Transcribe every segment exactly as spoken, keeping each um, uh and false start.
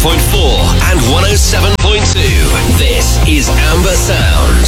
point four and one oh seven point two. This is Amber Sound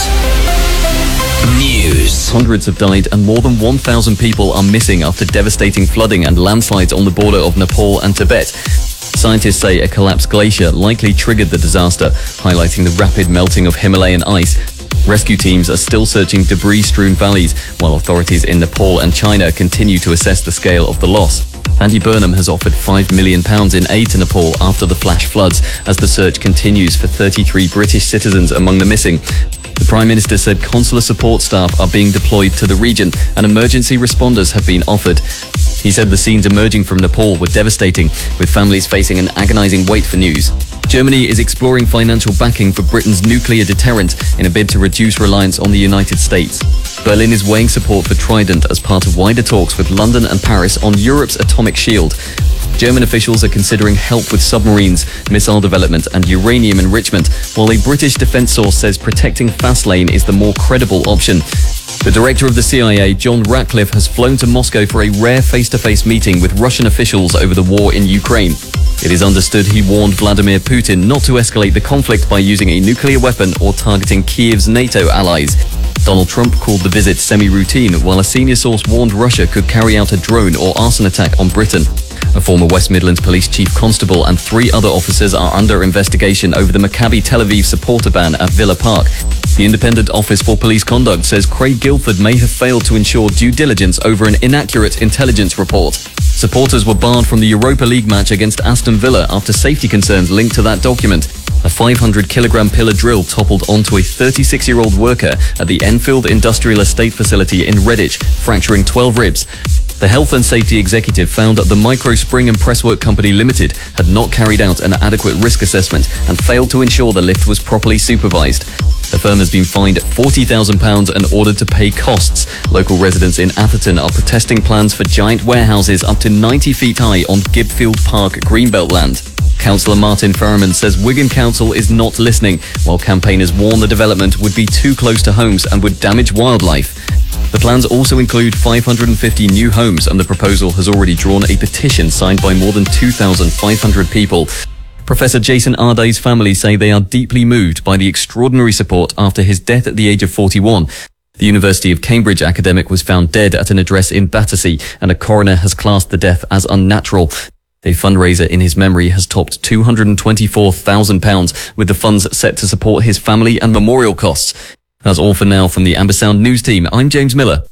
News. Hundreds have died and more than one thousand people are missing after devastating flooding and landslides on the border of Nepal and Tibet. Scientists say a collapsed glacier likely triggered the disaster, highlighting the rapid melting of Himalayan ice. Rescue teams are still searching debris-strewn valleys, while authorities in Nepal and China continue to assess the scale of the loss. Andy Burnham has offered five million pounds in aid to Nepal after the flash floods, as the search continues for thirty-three British citizens among the missing. The Prime Minister said consular support staff are being deployed to the region and emergency responders have been offered. He said the scenes emerging from Nepal were devastating, with families facing an agonising wait for news. Germany is exploring financial backing for Britain's nuclear deterrent in a bid to reduce reliance on the United States. Berlin is weighing support for Trident as part of wider talks with London and Paris on Europe's atomic shield. German officials are considering help with submarines, missile development and uranium enrichment, while a British defence source says protecting Fastlane is the more credible option. The director of the C I A, John Ratcliffe, has flown to Moscow for a rare face-to-face meeting with Russian officials over the war in Ukraine. It is understood he warned Vladimir Putin not to escalate the conflict by using a nuclear weapon or targeting Kiev's NATO allies. Donald Trump called the visit semi-routine, while a senior source warned Russia could carry out a drone or arson attack on Britain. A former West Midlands Police Chief Constable and three other officers are under investigation over the Maccabi Tel Aviv supporter ban at Villa Park. The Independent Office for Police Conduct says Craig Guilford may have failed to ensure due diligence over an inaccurate intelligence report. Supporters were barred from the Europa League match against Aston Villa after safety concerns linked to that document. A five hundred kilogram pillar drill toppled onto a thirty-six-year-old worker at the Enfield Industrial Estate facility in Redditch, fracturing twelve ribs. The Health and Safety Executive found that the Micro Spring and Presswork Company Limited had not carried out an adequate risk assessment and failed to ensure the lift was properly supervised. The firm has been fined forty thousand pounds and ordered to pay costs. Local residents in Atherton are protesting plans for giant warehouses up to ninety feet high on Gibfield Park Greenbelt land. Councillor Martin Farriman says Wigan Council is not listening, while campaigners warn the development would be too close to homes and would damage wildlife. The plans also include five hundred fifty new homes, and the proposal has already drawn a petition signed by more than two thousand five hundred people. Professor Jason Arday's family say they are deeply moved by the extraordinary support after his death at the age of forty-one. The University of Cambridge academic was found dead at an address in Battersea, and a coroner has classed the death as unnatural. A fundraiser in his memory has topped two hundred twenty-four thousand pounds, with the funds set to support his family and memorial costs. That's all for now from the Amber Sound News team. I'm James Miller.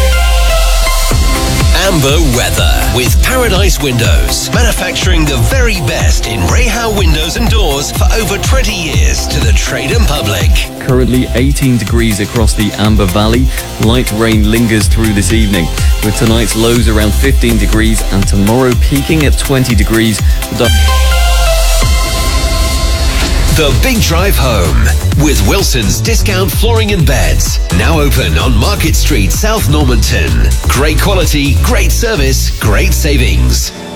Amber Weather with Paradise Windows, manufacturing the very best in Rahal windows and doors for over twenty years to the trade and public. Currently eighteen degrees across the Amber Valley. Light rain lingers through this evening, with tonight's lows around fifteen degrees and tomorrow peaking at twenty degrees. The The Big Drive Home with Wilson's Discount Flooring and Beds. Now open on Market Street, South Normanton. Great quality, great service, great savings.